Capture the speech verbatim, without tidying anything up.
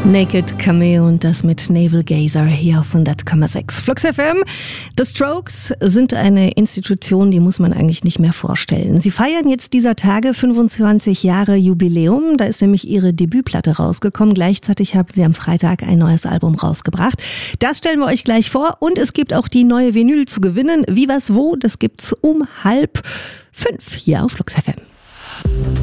Naked Cameo und das mit Navel Gazer hier auf hundert Komma sechs. Flux F M. The Strokes sind eine Institution, die muss man eigentlich nicht mehr vorstellen. Sie feiern jetzt dieser Tage fünfundzwanzig Jahre Jubiläum. Da ist nämlich ihre Debütplatte rausgekommen. Gleichzeitig haben sie am Freitag ein neues Album rausgebracht. Das stellen wir euch gleich vor. Und es gibt auch die neue Vinyl zu gewinnen. Wie, was, wo, das gibt's um halb fünf hier auf Flux F M.